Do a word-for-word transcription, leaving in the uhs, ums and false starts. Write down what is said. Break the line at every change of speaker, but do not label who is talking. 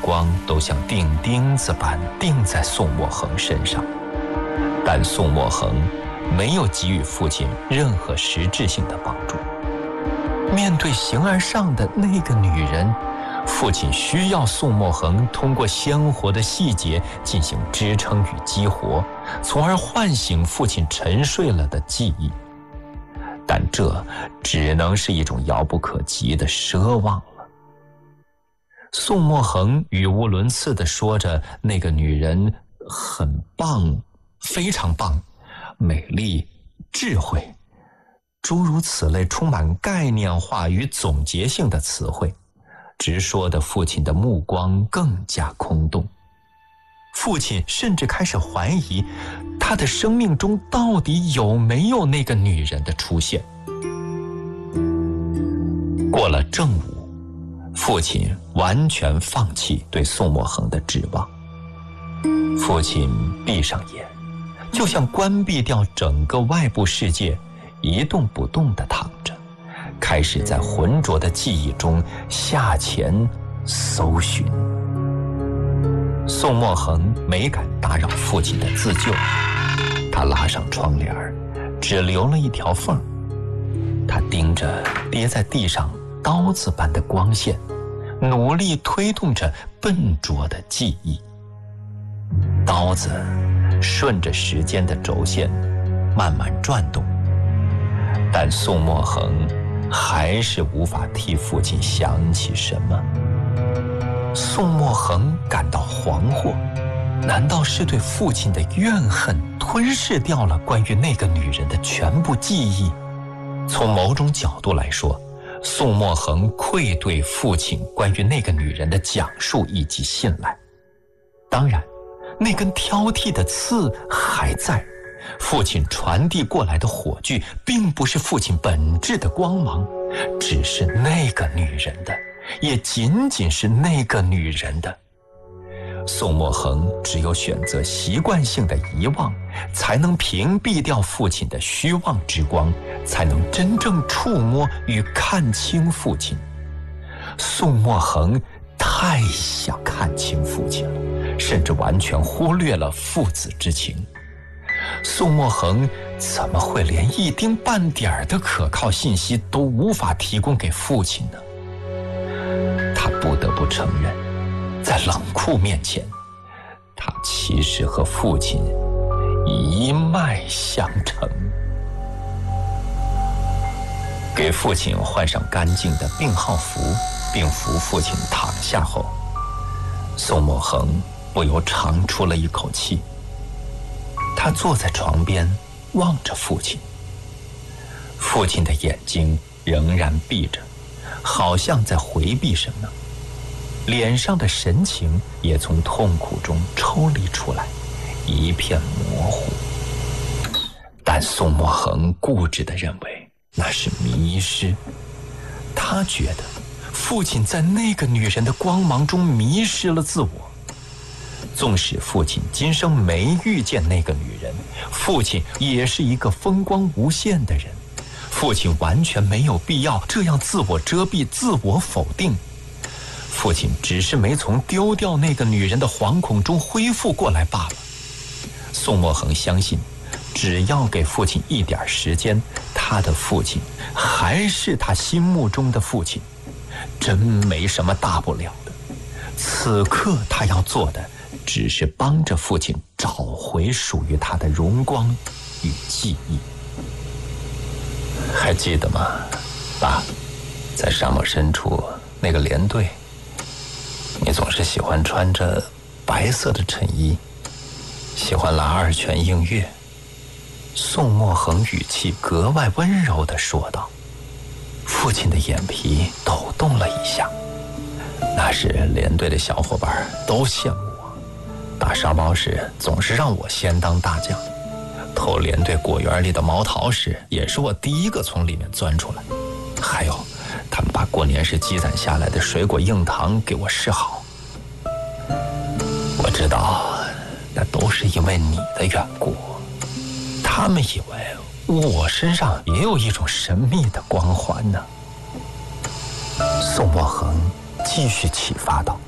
光都像钉钉子般钉在宋墨恒身上，但宋墨恒没有给予父亲任何实质性的帮助。面对形而上的那个女人，父亲需要宋墨恒通过鲜活的细节进行支撑与激活，从而唤醒父亲沉睡了的记忆。但这只能是一种遥不可及的奢望了。宋墨恒语无伦次地说着那个女人很棒，非常棒，美丽，智慧，诸如此类充满概念化与总结性的词汇，直说的父亲的目光更加空洞。父亲甚至开始怀疑他的生命中到底有没有那个女人的出现。过了正午，父亲完全放弃对宋墨恒的指望。父亲闭上眼，就像关闭掉整个外部世界，一动不动地躺着，开始在浑浊的记忆中下潜搜寻。宋墨恒没敢打扰父亲的自救，他拉上窗帘，只留了一条缝。他盯着跌在地上刀子般的光线，努力推动着笨拙的记忆。刀子顺着时间的轴线慢慢转动，但宋墨恒还是无法替父亲想起什么。宋墨恒感到惶惑，难道是对父亲的怨恨吞噬掉了关于那个女人的全部记忆？从某种角度来说，宋墨恒愧对父亲关于那个女人的讲述以及信赖。当然，那根挑剔的刺还在，父亲传递过来的火炬并不是父亲本质的光芒，只是那个女人的，也仅仅是那个女人的。宋墨恒只有选择习惯性的遗忘，才能屏蔽掉父亲的虚妄之光，才能真正触摸与看清父亲。宋墨恒太想看清父亲了，甚至完全忽略了父子之情。宋墨恒怎么会连一丁半点的可靠信息都无法提供给父亲呢？他不得不承认，在冷酷面前，他其实和父亲一脉相承。给父亲换上干净的病号服，并扶父亲躺下后，宋墨恒不由长出了一口气。他坐在床边望着父亲，父亲的眼睛仍然闭着，好像在回避什么，脸上的神情也从痛苦中抽离出来，一片模糊。但宋墨恒固执地认为那是迷失，他觉得父亲在那个女人的光芒中迷失了自我。纵使父亲今生没遇见那个女人，父亲也是一个风光无限的人，父亲完全没有必要这样自我遮蔽、自我否定。父亲只是没从丢掉那个女人的惶恐中恢复过来罢了。宋墨恒相信，只要给父亲一点时间，他的父亲还是他心目中的父亲，真没什么大不了的。此刻他要做的只是帮着父亲找回属于他的荣光与记忆。还记得吗，爸？在沙漠深处那个连队，你总是喜欢穿着白色的衬衣，喜欢拉二泉映月。宋墨恒语气格外温柔地说道。父亲的眼皮抖动了一下。那时连队的小伙伴都羡慕我，打沙包时总是让我先当大将，偷连队果园里的毛桃时也是我第一个从里面钻出来，还有他们把过年时积攒下来的水果硬糖给我示好。我知道那都是因为你的缘故，他们以为我身上也有一种神秘的光环呢。宋墨恒继续启发道。